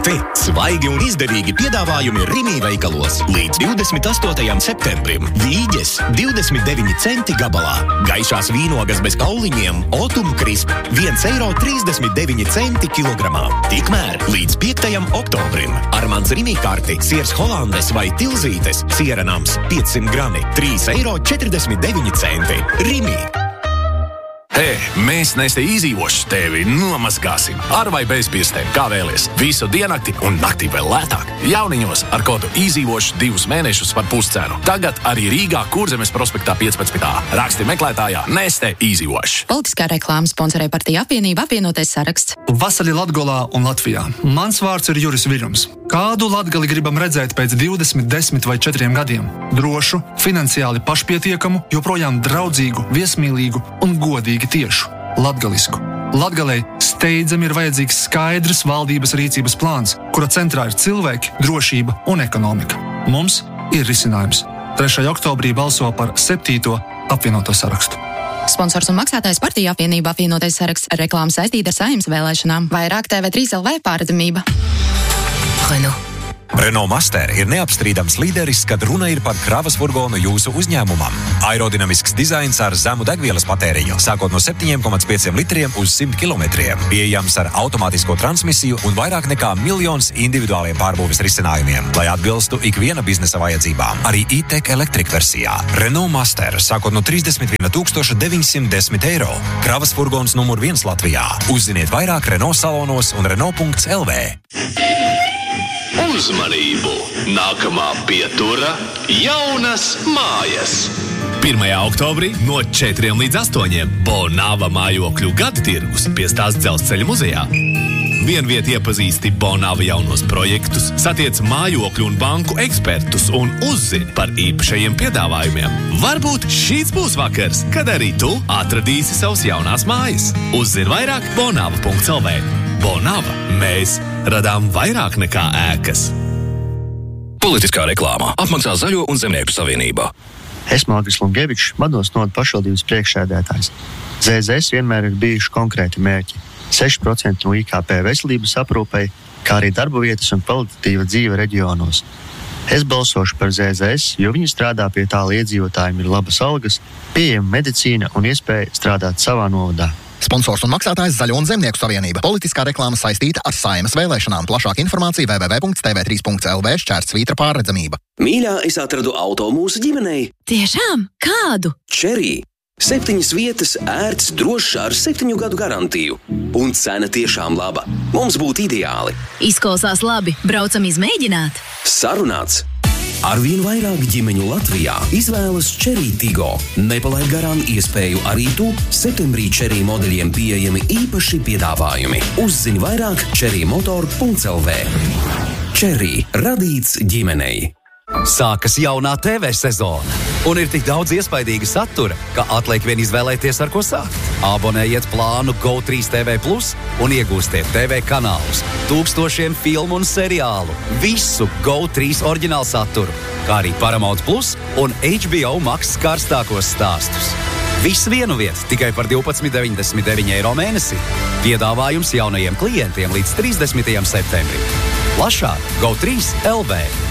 Karti. Svaigi un izdevīgi piedāvājumi Rimi veikalos. Līdz 28. septembrim. Vīģes 29 centi gabalā. Gaišās vīnogas bez kauliņiem Otum Crisp 1,39 eiro kilogramā. Tikmēr līdz 5. oktobrim. Armands Rimi karti, siers holandes vai tilzītes, sieranams 500 grami, 3,49 eiro. Rimi. Hei, mēs Neste izdzīvoši tevi nomazgāsim. Ar vai bez pirkstiem, kā vēlies. Visu diennakti un naktī vēl lētāk. Jauniņos ar kodu izdzīvoši 2 mēnešus par puscenu. Tagad arī Rīgā Kurzemes prospektā 15. Raksti meklētājā Neste izdzīvoši. Politiskā reklāma sponsorē partija Apvienība apvienotais saraksts. Vasarī Latgolā un Latvijā. Mans vārds ir Juris Viļums. Kādu Latgali gribam redzēt pēc 20, 10 vai 4 gadiem? Drošu, finansiāli pašpietiekamu, joprojām draudzīgu, viesmīlīgu un godīgu tiešu, latgalisku. Latgalei steidzami ir vajadzīgs skaidrs valdības rīcības plāns, kura centrā ir cilvēki, drošība un ekonomika. Mums ir risinājums. 3. oktobrī balso par 7. apvienoto sarakstu. Sponsors un maksātājs partija Apvienība apvienotais saraksts. Reklāma saistīta ar Saeimas vēlēšanām. Vairāk TV3 LV pārredzamība. Renault Master ir neapstrīdams līderis, kad runa ir par kravas furgonu jūsu uzņēmumam. Aerodinamisks dizains ar zemu degvielas patēriņu, sākot no 7,5 litriem uz 100 kilometriem. Pieejams ar automātisko transmisiju un vairāk nekā 1 miljons individuāliem pārbūves risinājumiem, lai atbilstu ikviena biznesa vajadzībām. Arī e-tech Electric versijā. Renault Master, sākot no 31 910 eiro. Kravas furgons numur 1 Latvijā. Uzziniet vairāk Renault salonos un Renault.lv. Uzmanību! Nākamā pietura – jaunas mājas! 1. oktobrī no 4 līdz 8 Bonava mājokļu gada tirgus pie Stāsts dzelzceļa muzejā. Vienviet iepazīsti Bonava jaunos projektus, satiec mājokļu un banku ekspertus un uzzini par īpašajiem piedāvājumiem. Varbūt šīs būs vakars, kad arī tu atradīsi savas jaunās mājas. Uzzini vairāk bonava.lv. Bonava. Mēs radām vairāk nekā ēkas. Politiskā reklāmā apmaksā Zaļo un Zemnieku savienībā. Esmu Agris Lungevičs, Madonas novads pašvaldības priekšsēdētājs. ZZS vienmēr ir bijuši konkrēti mērķi. 6% no IKP veselības aprūpei, kā arī darba vietas un kvalitatīva dzīve reģionos. Es balsošu par ZZS, jo viņi strādā pie tā, lai iedzīvotājiem ir labas algas, pieejama medicīna un iespēja strādāt savā novadā. Sponsors un maksātājs Zaļo un Zemnieku savienība. Politiskā reklāma saistīta ar Saeimas vēlēšanām. Plašāka informācija www.tv3.lv/svītra pārredzamība. Mīļā, es atradu auto mūsu ģimenei. Tiešām? Kādu? Cherry. 7 vietas, ērts, drošs ar 7 gadu garantiju. Un cena tiešām laba. Mums būtu ideāli. Izklausās labi. Braucam izmēģināt. Sarunāts. Arvien vairāk ģimeņu Latvijā izvēlas Cherry Tiggo. Nepalaid garām iespēju arī tu. Septembrī Cherry modeļiem pieejami īpaši piedāvājumi. Uzzini vairāk cherrymotor.lv. Cherry radīts ģimenei. Sākas jaunā TV sezona, un ir tik daudz iespaidīga satura, ka atliek vien izvēlēties, ar ko sākt. Abonējiet plānu GO3 TV Plus un iegūstiet TV kanālus, tūkstošiem filmu un seriālu, visu GO3 oriģinālu saturu, kā arī Paramount Plus un HBO Max karstākos stāstus. Viss vienu vietu tikai par 12,99 eiro mēnesī. Piedāvājums jaunajiem klientiem līdz 30. septembrim. Plašāk GO3 LV.